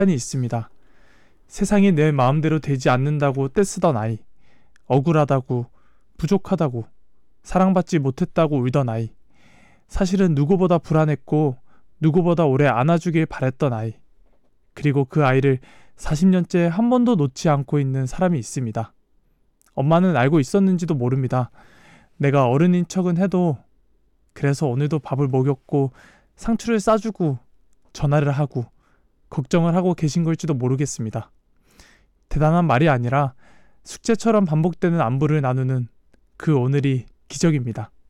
사연이 있습니다. 세상이 내 마음대로 되지 않는다고 떼쓰던 아이, 억울하다고, 부족하다고, 사랑받지 못했다고 울던 아이, 사실은 누구보다 불안했고 누구보다 오래 안아주길 바랬던 아이, 그리고 그 아이를 40년째 한 번도 놓지 않고 있는 사람이 있습니다. 엄마는 알고 있었는지도 모릅니다. 내가 어른인 척은 해도 그래서 오늘도 밥을 먹였고 상추를 싸주고 전화를 하고 걱정을 하고 계신 걸지도 모르겠습니다. 대단한 말이 아니라 숙제처럼 반복되는 안부를 나누는 그 오늘이 기적입니다.